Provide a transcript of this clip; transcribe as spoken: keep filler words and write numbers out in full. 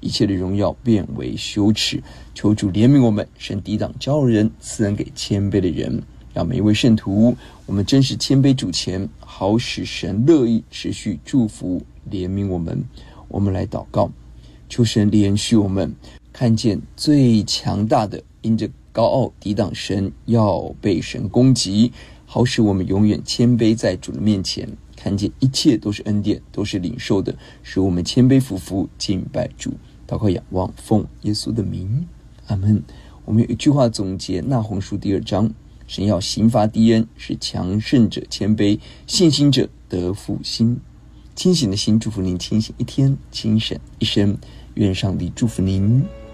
一切的荣耀变为羞耻。求主怜悯我们，神抵挡骄傲人，赐恩给谦卑的人。让每一位圣徒，我们真实谦卑主前，好使神乐意持续祝福怜悯我们。我们来祷告，求神怜恤我们，看见最强大的因着高傲抵挡神要被神攻击，好使我们永远谦卑在主的面前，看见一切都是恩典，都是领受的，使我们谦卑服服敬拜主。祷告仰望，奉耶稣的名，阿们。我们有一句话总结那鸿书第二章，神要刑罚敌人，使强盛者谦卑，信心者得复兴。清醒的心祝福您清醒一天，清醒一生。愿上帝祝福您。